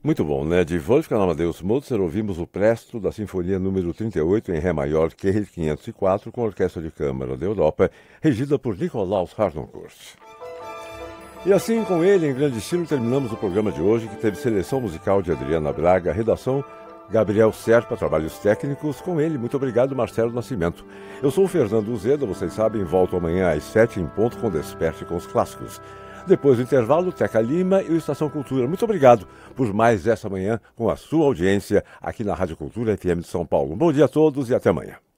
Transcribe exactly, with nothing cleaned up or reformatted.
Muito bom, né? De Wolfgang Amadeus Mozart ouvimos o Presto da Sinfonia número trinta e oito em Ré maior, Q quinhentos e quatro, com a Orquestra de Câmara da Europa, regida por Nikolaus Harnoncourt. E assim, com ele, em grande estilo, terminamos o programa de hoje, que teve seleção musical de Adriana Braga, redação Gabriel Serpa, trabalhos técnicos. Com ele, muito obrigado, Marcelo Nascimento. Eu sou o Fernando Uzeda, vocês sabem, volto amanhã às sete em ponto com Desperte com os Clássicos. Depois do intervalo, Teca Lima e o Estação Cultura. Muito obrigado por mais essa manhã com a sua audiência aqui na Rádio Cultura F M de São Paulo. Um bom dia a todos e até amanhã.